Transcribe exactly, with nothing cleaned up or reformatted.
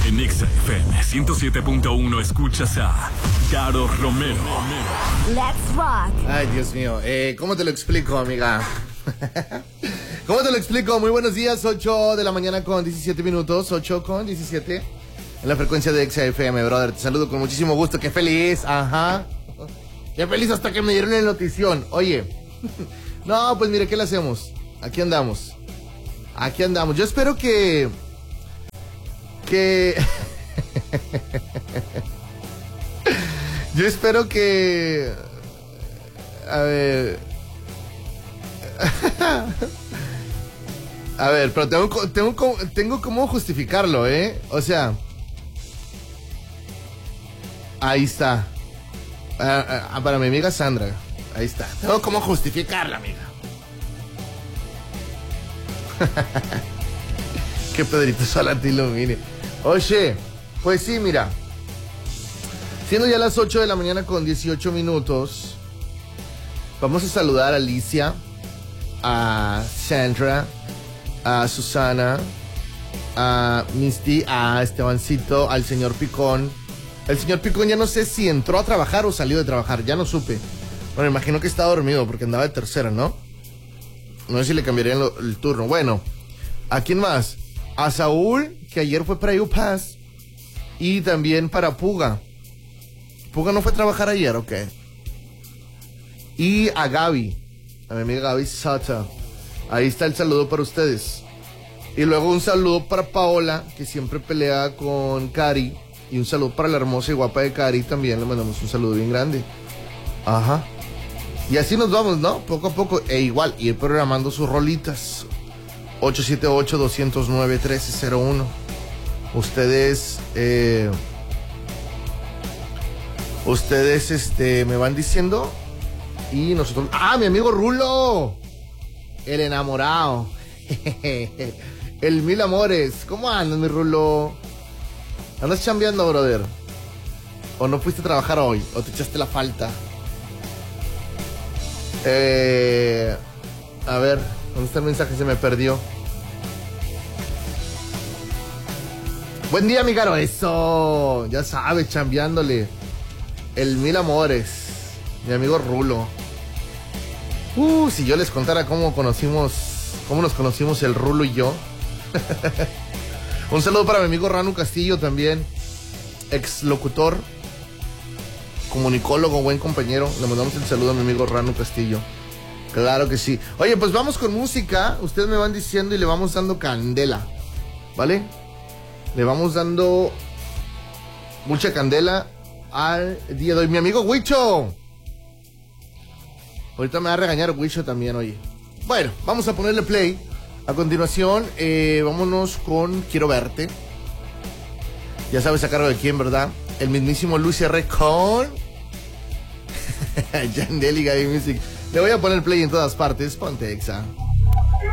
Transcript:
En Exa F M ciento siete punto uno escuchas a Caro Romero. Let's rock. Ay, Dios mío. Eh, ¿Cómo te lo explico, amiga? ¿Cómo te lo explico? Muy buenos días, ocho de la mañana con diecisiete minutos, ocho con diecisiete. En la frecuencia de Exa F M, brother. Te saludo con muchísimo gusto. Qué feliz, ajá. Qué feliz hasta que me dieron la notición. Oye, no, pues mire, ¿qué le hacemos? Aquí andamos. Aquí andamos. Yo espero que... Que... Yo espero que... A ver... A ver, pero tengo, tengo, tengo cómo justificarlo, ¿eh? O sea... Ahí está. Ah, ah, para mi amiga Sandra. Ahí está. Tengo cómo justificarla, amiga. Que Pedrito Sola te ilumine. Oye, pues sí, mira. Siendo ya las ocho de la mañana con dieciocho minutos, vamos a saludar a Alicia, a Sandra, a Susana, a Misty, a Estebancito, al señor Picón. El señor Picón ya no sé si entró a trabajar o salió de trabajar, ya no supe. Bueno, imagino que estaba dormido porque andaba de tercera, ¿no? No sé si le cambiarían lo, el turno. Bueno, ¿a quién más? A Saúl, que ayer fue para U Pass. Y también para Puga. Puga no fue a trabajar ayer, ok. Y a Gaby, a mi amiga Gaby Sata. Ahí está el saludo para ustedes. Y luego un saludo para Paola, que siempre pelea con Cari. Y un saludo para la hermosa y guapa de Cari también. Le mandamos un saludo bien grande. Ajá. Y así nos vamos, ¿no? Poco a poco. E igual, ir programando sus rolitas. ocho siete ocho, dos cero nueve, uno tres cero uno. Ustedes, eh, ustedes, este, me van diciendo. Y nosotros... ¡Ah, mi amigo Rulo! El enamorado. El mil amores. ¿Cómo andas, mi Rulo? ¿Andas chambeando, brother? ¿O no fuiste a trabajar hoy? ¿O te echaste la falta? Eh, a ver, ¿dónde está el mensaje? Se me perdió. Buen día, mi caro. Eso, ya sabes, chambeándole. El mil amores. Mi amigo Rulo. Uh, si yo les contara cómo conocimos, cómo nos conocimos el Rulo y yo. Un saludo para mi amigo Ranu Castillo también, ex locutor, comunicólogo, buen compañero. Le mandamos el saludo a mi amigo Ranu Castillo. Claro que sí. Oye, pues vamos con música. Ustedes me van diciendo y le vamos dando candela, ¿vale? Le vamos dando mucha candela al día de hoy. Mi amigo Huicho. Ahorita me va a regañar Huicho también, oye. Bueno, vamos a ponerle play. A continuación, eh, vámonos con Quiero Verte. Ya sabes a cargo de quién, ¿verdad? El mismísimo Luis R. con Yandel y Gaby Music. Le voy a poner play en todas partes. Ponte Exa.